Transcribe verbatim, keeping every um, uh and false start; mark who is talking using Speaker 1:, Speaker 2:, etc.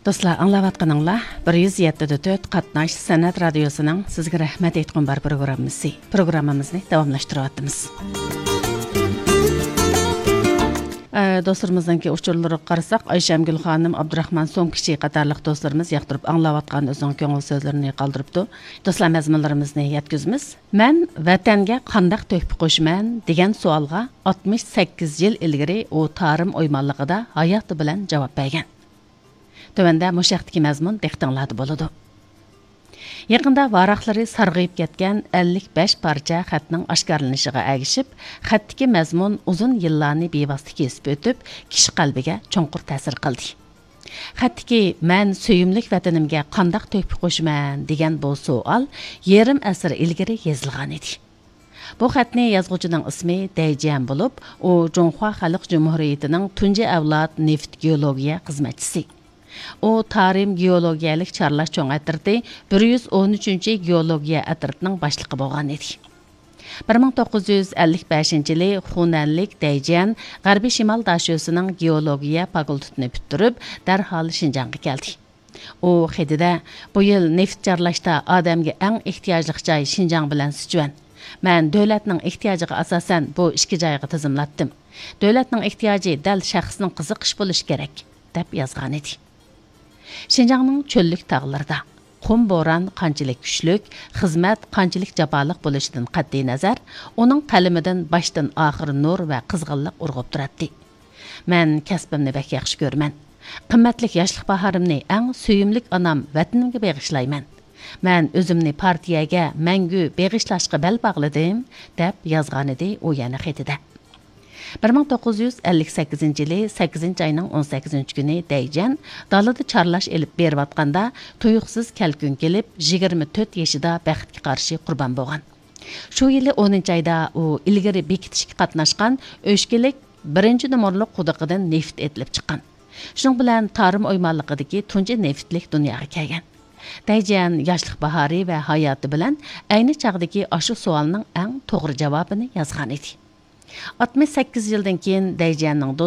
Speaker 1: Dostlar, anlayatqanыңlar bir yuz yetti nöqta to'rt Qatnash San'at radiosining sizga rahmat aytgan bar programmasi. Programmamizni davomlashtiryapmiz. Dostlarımızdanki uçurlarga qarasak, Ayşemgül xanım, Abdurrahman Somkichi qatarlıq dostlarımız yaqtırıb anlayatqan özünün köngül sözlerini qaldırıbdı. Dostlar, məzmunlarımızı yetkizimiz. Mən vətənə qandaq töhfə qoşman degan savolga oltmish sakkiz yil ilgari o tarım oymanlığında hayatı bilan javob bergan. Tövəndə müşəxtiki məzmun diqqətinizdə boladı. Yaqında varaqları sarğıyıb ketgan ellik besh parça xatning oshkorlanishiga agishib, xatdagi mazmun uzun yillarni bevosita kesib o'tib, kishi qalbiga cho'nqur ta'sir qildi. Xatdagi "Men suyimlik vatanimga qandaq to'hfa qo'shaman" degan bu savol yarim asr ilgari yozilgan edi. Bu xatni yozuvchining ismi Dayjian bo'lib, u Jonghua Xalq Jumhuriyatining tunji avlod neft geologiya xizmatchisi. O Tarim geologiyalik charlash cho'ng atirdi bir yuz o'n uchinchi geologiya atirtining boshlig'i bo'lgan edi. bir ming to'qqiz yuz ellik beshinchi yili Xunanlik Dayjian G'arbiy Shimol dashosining geologiya fakultetini bitirib, darhol Shinjongga keldi. U xedida bu yil neft charlashda odamga eng ehtiyojli joy Shinjong bilan Sichuan. Men davlatning ehtiyojiga asosan bu ikki joyga tizimlatdim. Davlatning ehtiyoji dal shaxsning qiziqish bo'lishi kerak, deb yozgan edi. Şinjanның çöllük tağlarida qum bo'ron qanchalik kuchlik, xizmat qanchalik jaboliq bo'lishidan qat'iy nazar, uning qalamidan boshdan oxir nur va qizg'inlik urg'ib turadi. Men kasbimni bak yaxshi ko'raman. Qimmatli yoshlik bahorimni eng suyimlik onam vatanimga bag'ishlayman. Men o'zimni partiyaga mangu bag'ishlashga bel bog'ladim, deb yozgan edi u yana xatida. bir ming to'qqiz yuz ellik sakkizinchi yili sakkizinchi oyning o'n sakkizinchi kuni Dayjian dalada charlash elib berayotganda tuyuqsiz kalkun kelib yigirma to'rt yoshida baxtga qarshi qurbon bo'lgan. Shu yili o'ninchi oyda u ilgari bekitishga qatnashgan o'shkilik birinchi nomerli quduqidan neft etilib chiqqan. Shuning bilan tarim o'ymonligidagi tunji neftlik dunyoga kelgan. Dayjian yoshlik bahori va hayoti bilan ayni chog'dagi ashu savolning eng to'g'ri javobini yozgan edi. oltmish sakkiz yildan keyin Dayjianning